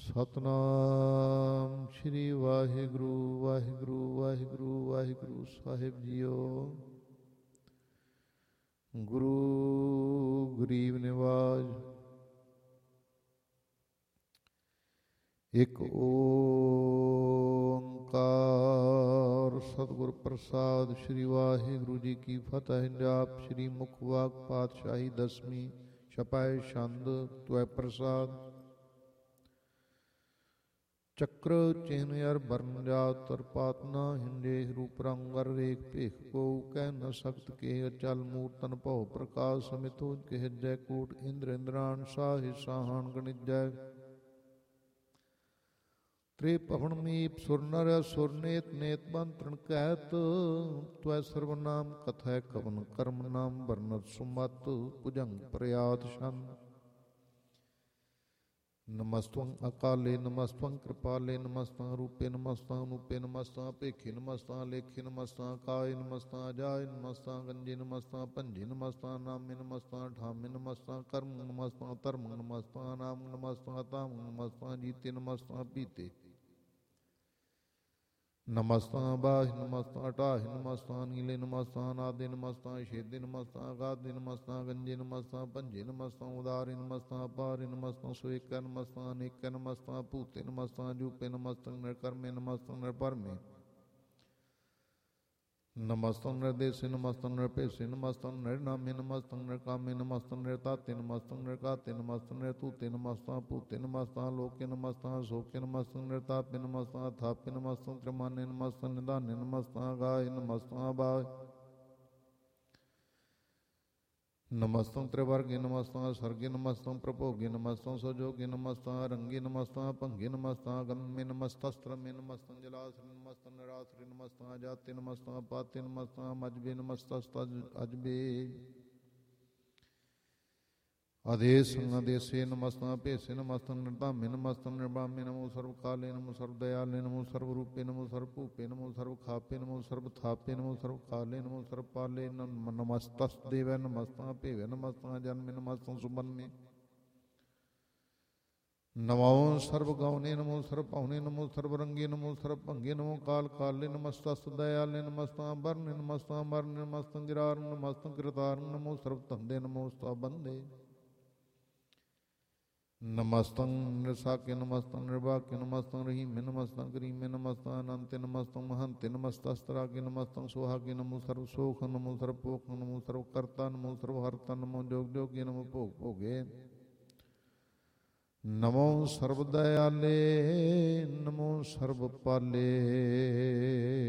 ਸਤਨਾਮ ਸ਼੍ਰੀ ਵਾਹਿਗੁਰੂ ਵਾਹਿਗੁਰੂ ਵਾਹਿਗੁਰੂ ਵਾਹਿਗੁਰੂ ਸਾਹਿਬ JIO. ਗੁਰੂ ਗਰੀਬ ਨਿਵਾਜ। ਇੱਕ ਓੰਕਾਰ ਸਤਿਗੁਰ ਪ੍ਰਸਾਦ। ਸ਼੍ਰੀ ਵਾਹਿਗੁਰੂ ਜੀ ਕੀ ਫਤਿਹ। ਜਾਪ ਸ਼੍ਰੀ ਮੁਖ ਵਾਕ ਪਾਤਸ਼ਾਹੀ ਦਸਵੀਂ ਛਪਾਏ ਛੰਦ ਤੁਐ ਪ੍ਰਸਾਦ। ਚੱਕਰ ਚਿਹਨ ਅਰ ਬਰਨ ਜਾਤ ਤਰ ਪਾਤ ਨਾ ਹਿੰਦੇ ਰੂਪ ਰੰਗ ਅਰ ਰੇਖ ਭੇਖ ਕੋ ਕਹਿ ਨ ਸਕਤ ਕੇ ਅਚਲ ਮੂਰਤਨ ਭਉ ਪ੍ਰਕਾਸ਼ ਸਮਿਤੋ ਕਹਿ ਜੈ ਕੋਟ ਇੰਦਰ ਇੰਦਰਾਨ ਸਾਹਿ ਸਾਹਣ ਗਣਿਜੈ ਤ੍ਰੇ ਭਵਨ ਮੀਪ ਸੁਰ ਨਰ ਸੁਰ ਨੇਤ ਨੇਤ ਬੰਤਰਨ ਕਹਿਤ ਤਵੈ ਸਰਵਨਾਮ ਕਥੈ ਕਵਨ ਕਰਮ ਨਾਮ ਵਰਨਤ ਸੁਮਤ ਭੁਜੰਗ ਪ੍ਰਿਆਤ ਛੰਦ। ਨਮਸਤੰ ਅਕਾਲੇ ਨਮਸਤੰ ਕਿਰਪਾਲੇ ਨਮਸਤੰ ਰੂਪੇ ਨਮਸਤੰ ਅਨੂਪੇ ਨਮਸਤੰ ਭੇਖੇ ਨਮਸਤੰ ਲੇਖੇ ਨਮਸਤੰ ਕਾਏ ਨਮਸਤੰ ਅਜਾਏ ਨਮਸਤੰ ਗੰਜੇ ਨਮਸਤੰ ਭੰਜੇ ਨਮਸਤੰ ਨਾਮੇ ਨਮਸਤੰ ਠਾਮੇ ਨਮਸਤੰ ਕਰਮ ਨਮਸਤੰ ਧਰਮ ਨਮਸਤੰ ਨਾਮ ਨਮਸਤੰ ਤਾਮ ਨਮਸਤੰ ਜੀਤੇ ਨਮਸਤੰ ਪੀਤੇ ਨਮਸਤੰ ਬਾਹਿ ਨਮਸਤੰ ਅਟਾਹਿ ਨਮਸਤੰ ਨੀਲੇ ਨਮਸਤੰ ਨਾਦੇ ਨਮਸਤੰ ਛੇਦੇ ਨਮਸਤੰ ਅਗਾਧੇ ਨਮਸਤੰ ਗੰਜੇ ਨਮਸਤੰ ਭੰਜੇ ਨਮਸਤੰ ਉਦਾਰੇ ਨਮਸਤੰ ਅਪਾਰੇ ਨਮਸਤੰ ਸੋਏਕੈ ਨਮਸਤੰ ਅਨੇਕੈ ਨਮਸਤੰ ਭੂਤੇ ਨਮਸਤੰ ਜੂਪੇ ਨਮਸਤੰ ਨਿਰਕਰਮੇ ਨਮਸਤੰ ਨਿਰਭਰਮੇ ਨਮਸਤੰ ਨਿਰਦੇਸੇ ਨਮਸਤੰ ਨਿਰਭੇਸੇ ਨਮਸਤੰ ਨਿਰਨਾਮੇ ਨਮਸਤੰ ਨਿਰਕਾਮੇ ਨਮਸਤੰ ਨਿਰਤਾਤੇ ਨਮਸਤੰ ਨਿਰਘਾਤੇ ਨਮਸਤੰ ਨਿਰਤੂਤੇ ਨਮਸਤੰ ਭੂਤੇ ਨਮਸਤੰ ਲੋਕੇ ਨਮਸਤੰ ਸੋਕੇ ਨਮਸਤੰ ਨਿਰਤਾਪੇ ਨਮਸਤੰ ਥਾਪੇ ਨਮਸਤੰ ਤ੍ਰਿਮਾਨੇ ਨਮਸਤੰ ਨਿਧਾਨੇ ਨਮਸਤੰ ਗਾਏ ਨਮਸਤੰ ਬਾਏ ਨਮਸਤੰ ਤ੍ਰਿਵਰਗੇ ਨਮਸਤੰ ਸਰਗੇ ਨਮਸਤੰ ਪ੍ਰਭੋਗੇ ਨਮਸਤੰ ਸਜੋਗੇ ਨਮਸਤੰ ਰੰਗੇ ਨਮਸਤੰ ਭੰਗੇ ਨਮਸਤੰ ਗੰਮੇ ਨਮਸਤਸਤ੍ਰਮੇ ਨਮਸਤੰ ਜਲਾਸਰੇ ਨਮਸਤੰ ਨਿਰਾਸਰੇ ਨਮਸਤੰ ਜਾਤੇ ਨਮਸਤੰ ਪਾਤੇ ਨਮਸਤੰ ਮਜਬੇ ਨਮਸਤਸਤ ਅਜਬੇ ਅਦੇਸੰ ਅਦੇਸੇ ਨਮਸਤੰ ਭੇਸੇ ਨਮਸਤੰ ਨਿਰਧਾਮੇ ਨਮਸਤੰ ਨਿਰਬਾਮੇ ਨਮੋ ਸਰਵ ਕਾਲੇ ਨਮੋ ਸਰਵ ਦਇਆਲੇ ਨਮੋ ਸਰਵ ਰੂਪੇ ਨਮੋ ਸਰਵ ਭੂਪੇ ਨਮੋ ਸਰਵ ਖਾਪੇ ਨਮੋ ਸਰਵ ਥਾਪੇ ਨਮੋ ਸਰਵ ਕਾਲੇ ਨਮੋ ਸਰਵ ਪਾਲੇ ਨਮਸਤਸ ਦੇਵੈ ਨਮਸਤੰ ਭੇਵੈ ਨਮਸਤੰ ਜਨਮੇ ਨਮਸਤੰ ਸੁਬੰਮੇ ਨਮੋ ਸਰਵ ਗੌਨੇ ਨਮੋ ਸਰਵ ਭਉਨੇ ਨਮੋ ਸਰਵ ਰੰਗੇ ਨਮੋ ਸਰਵ ਭੰਗੇ ਨਮੋ ਕਾਲ ਕਾਲੇ ਨਮਸਤਸ ਦਇਆਲੇ ਨਮਸਤੰ ਬਰਨੇ ਨਮਸਤੰ ਮਰਨੇ ਨਮਸਤੰ ਗਿਰਾਰਨ ਨਮਸਤੰ ਕਿਰਤਾਰਨ ਨਮੋ ਸਰਵ ਧੰਦੇ ਨਮੋ ਸਤਾ ਬੰਦੇ ਨਮਸਤੰ ਨਿਰਸਾਕੇ ਨਮਸਤੰ ਨਿਰਭਾਕੇ ਨਮਸਤੰ ਰਹੀਮੇ ਨਮਸਤੰ ਕਰੀਮੇ ਨਮਸਤੰ ਅਨੰਤੇ ਨਮਸਤੰ ਮਹੰਤੇ ਨਮਸਤਸਤਰਾਗੇ ਨਮਸਤੰ ਸੁਹਾਗੇ ਨਮੋ ਸਰਵ ਸੋਖ ਨਮੋ ਸਰਵ ਭੋਖ ਨਮੋ ਸਰਵ ਕਰਤਾ ਨਮੋ ਸਰਵ ਹਰਤਾ ਨਮੋ ਜੋਗ ਜੋਗੇ ਨਮੋ ਭੋਗ ਭੋਗੇ ਨਮੋ ਸਰਵ ਦਇਆਲੇ ਨਮੋ ਸਰਵ ਪਾਲੇ